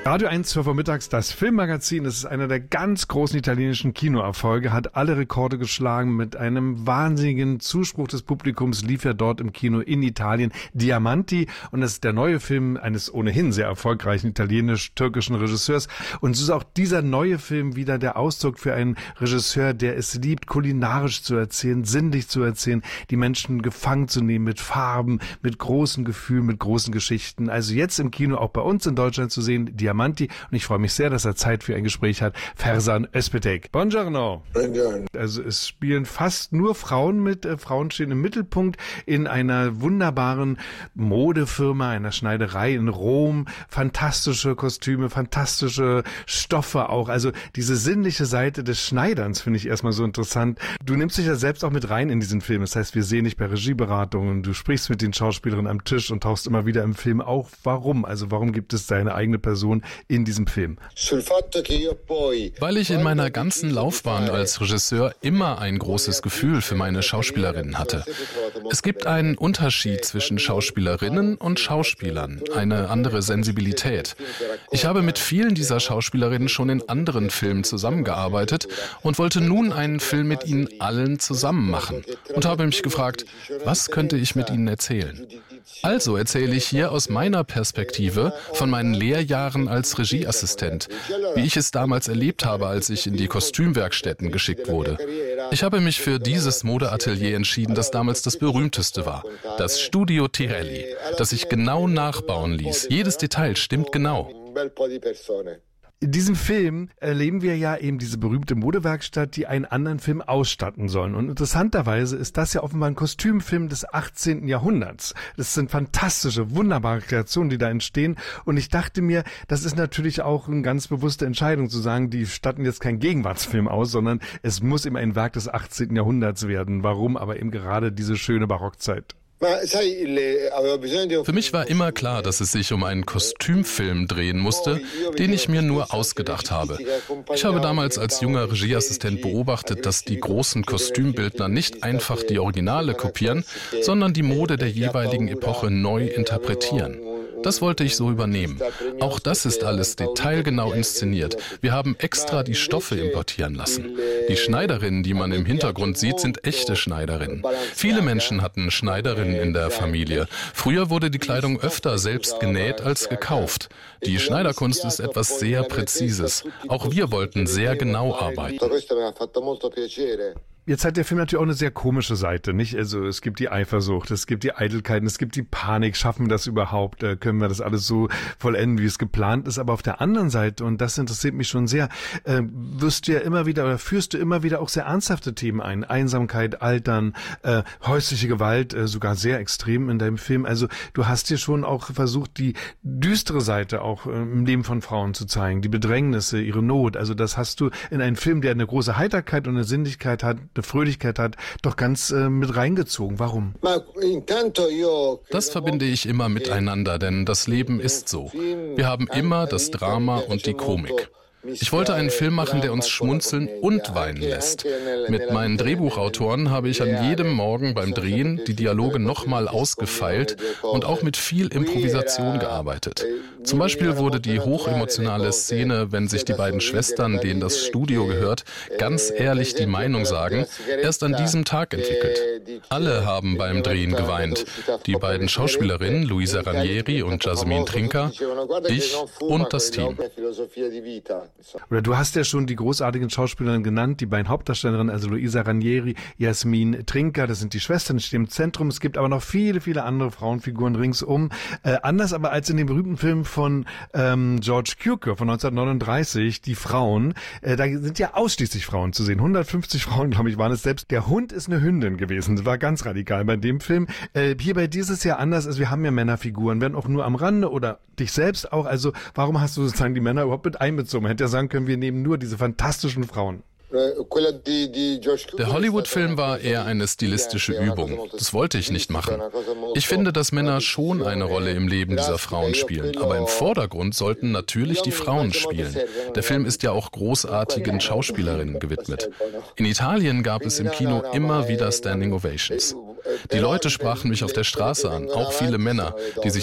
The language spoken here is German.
Radio 1 12 Uhr mittags, das Filmmagazin. Das ist einer der ganz großen italienischen Kinoerfolge, hat alle Rekorde geschlagen. Mit einem wahnsinnigen Zuspruch des Publikums lief er dort im Kino in Italien, Diamanti. Und das ist der neue Film eines ohnehin sehr erfolgreichen italienisch-türkischen Regisseurs. Und so ist auch dieser neue Film wieder der Ausdruck für einen Regisseur, der es liebt, kulinarisch zu erzählen, sinnlich zu erzählen, die Menschen gefangen zu nehmen mit Farben, mit großen Gefühlen, mit großen Geschichten. Also jetzt im Kino, auch bei uns in Deutschland zu sehen, Diamanti. Und ich freue mich sehr, dass er Zeit für ein Gespräch hat. Ferzan Özpetek. Buongiorno. Buongiorno. Also es spielen fast nur Frauen mit. Frauen stehen im Mittelpunkt in einer wunderbaren Modefirma, einer Schneiderei in Rom. Fantastische Kostüme, fantastische Stoffe auch. Also diese sinnliche Seite des Schneiderns finde ich erstmal so interessant. Du nimmst dich ja selbst auch mit rein in diesen Film. Das heißt, wir sehen dich bei Regieberatungen, du sprichst mit den Schauspielerinnen am Tisch und tauchst immer wieder im Film auf. Warum? Also warum gibt es deine eigene Person in diesem Film? Weil ich in meiner ganzen Laufbahn als Regisseur immer ein großes Gefühl für meine Schauspielerinnen hatte. Es gibt einen Unterschied zwischen Schauspielerinnen und Schauspielern, eine andere Sensibilität. Ich habe mit vielen dieser Schauspielerinnen schon in anderen Filmen zusammengearbeitet und wollte nun einen Film mit ihnen allen zusammen machen und habe mich gefragt, was könnte ich mit ihnen erzählen? Also erzähle ich hier aus meiner Perspektive von meinen Lehrjahren als Regieassistent, wie ich es damals erlebt habe, als ich in die Kostümwerkstätten geschickt wurde. Ich habe mich für dieses Modeatelier entschieden, das damals das berühmteste war, das Studio Tirelli, das ich genau nachbauen ließ. Jedes Detail stimmt genau. In diesem Film erleben wir ja eben diese berühmte Modewerkstatt, die einen anderen Film ausstatten sollen. Und interessanterweise ist das ja offenbar ein Kostümfilm des 18. Jahrhunderts. Das sind fantastische, wunderbare Kreationen, die da entstehen. Und ich dachte mir, das ist natürlich auch eine ganz bewusste Entscheidung zu sagen, die statten jetzt keinen Gegenwartsfilm aus, sondern es muss eben ein Werk des 18. Jahrhunderts werden. Warum? Aber eben gerade diese schöne Barockzeit. Für mich war immer klar, dass es sich um einen Kostümfilm drehen musste, den ich mir nur ausgedacht habe. Ich habe damals als junger Regieassistent beobachtet, dass die großen Kostümbildner nicht einfach die Originale kopieren, sondern die Mode der jeweiligen Epoche neu interpretieren. Das wollte ich so übernehmen. Auch das ist alles detailgenau inszeniert. Wir haben extra die Stoffe importieren lassen. Die Schneiderinnen, die man im Hintergrund sieht, sind echte Schneiderinnen. Viele Menschen hatten Schneiderinnen in der Familie. Früher wurde die Kleidung öfter selbst genäht als gekauft. Die Schneiderkunst ist etwas sehr Präzises. Auch wir wollten sehr genau arbeiten. Jetzt hat der Film natürlich auch eine sehr komische Seite, nicht? Also es gibt die Eifersucht, es gibt die Eitelkeiten, es gibt die Panik. Schaffen wir das überhaupt? Können wir das alles so vollenden, wie es geplant ist? Aber auf der anderen Seite, und das interessiert mich schon sehr, führst du immer wieder auch sehr ernsthafte Themen ein. Einsamkeit, Altern, häusliche Gewalt, sogar sehr extrem in deinem Film. Also du hast hier schon auch versucht, die düstere Seite auch im Leben von Frauen zu zeigen, die Bedrängnisse, ihre Not. Also das hast du in einem Film, der eine große Heiterkeit und eine Sinnlichkeit hat, eine Fröhlichkeit hat, doch ganz mit reingezogen. Warum? Das verbinde ich immer miteinander, denn das Leben ist so. Wir haben immer das Drama und die Komik. Ich wollte einen Film machen, der uns schmunzeln und weinen lässt. Mit meinen Drehbuchautoren habe ich an jedem Morgen beim Drehen die Dialoge nochmal ausgefeilt und auch mit viel Improvisation gearbeitet. Zum Beispiel wurde die hochemotionale Szene, wenn sich die beiden Schwestern, denen das Studio gehört, ganz ehrlich die Meinung sagen, erst an diesem Tag entwickelt. Alle haben beim Drehen geweint. Die beiden Schauspielerinnen, Luisa Ranieri und Jasmine Trinca, ich und das Team. Oder du hast ja schon die großartigen Schauspielerinnen genannt, die beiden Hauptdarstellerinnen, also Luisa Ranieri, Jasmine Trinca, das sind die Schwestern, die stehen im Zentrum. Es gibt aber noch viele, viele andere Frauenfiguren ringsum. Anders aber als in dem berühmten Film von George Cukor von 1939, die Frauen, da sind ja ausschließlich Frauen zu sehen. 150 Frauen, glaube ich, waren es selbst. Der Hund ist eine Hündin gewesen. Das war ganz radikal bei dem Film. Hier bei dir ist es ja anders, also wir haben ja Männerfiguren, werden auch nur am Rande oder dich selbst auch. Also warum hast du sozusagen die Männer überhaupt mit einbezogen? Man hätte ja sagen können, wir nehmen nur diese fantastischen Frauen. Der Hollywood-Film war eher eine stilistische Übung. Das wollte ich nicht machen. Ich finde, dass Männer schon eine Rolle im Leben dieser Frauen spielen. Aber im Vordergrund sollten natürlich die Frauen spielen. Der Film ist ja auch großartigen Schauspielerinnen gewidmet. In Italien gab es im Kino immer wieder Standing Ovations. Die Leute sprachen mich auf der Straße an, auch viele Männer, die sich